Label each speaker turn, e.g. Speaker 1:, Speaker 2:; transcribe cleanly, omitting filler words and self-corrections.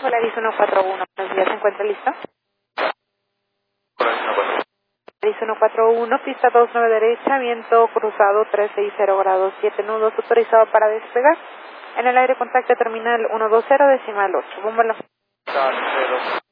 Speaker 1: Polaris 141, buenos días, ¿se encuentra listo? Polaris 141, pista 29 derecha, viento cruzado 360 grados, 7 nudos, autorizado para despegar. En el aire contacto terminal 120, decimal 8, búmbalo.